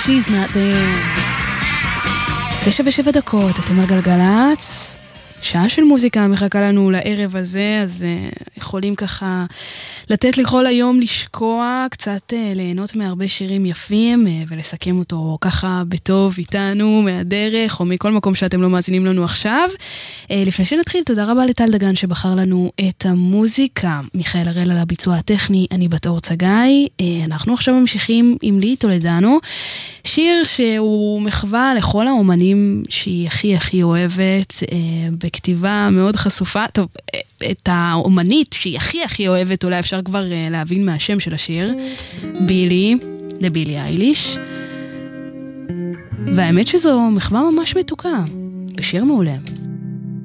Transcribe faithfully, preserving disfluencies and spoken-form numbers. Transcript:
She's Not There. תשע ושבע דקות, אתם על גלגלץ. שעה של מוזיקה מחכה לנו לערב הזה, אז uh, יכולים ככה לתת לכל היום לשקוע, קצת uh, ליהנות מהרבה שירים יפים, uh, ולסכם אותו ככה בטוב איתנו, מהדרך, או מכל מקום שאתם לא מאזינים לנו עכשיו. Uh, לפני שנתחיל, תודה רבה לטל דגן שבחר לנו את המוזיקה. מיכאל הראל על הביצוע הטכני, אני בת אור צגאי. Uh, אנחנו עכשיו ממשיכים עם לי טולדנו, שיר שהוא מחווה לכל האומנים שהיא הכי הכי אוהבת, uh, בכתיבה מאוד חשופה. טוב, את האומנית שהיא הכי הכי אוהבת, אולי אפשר כבר להבין מהשם של השיר, בילי, לבילי אייליש. והאמת שזו מחווה ממש מתוקה, בשיר מעולה.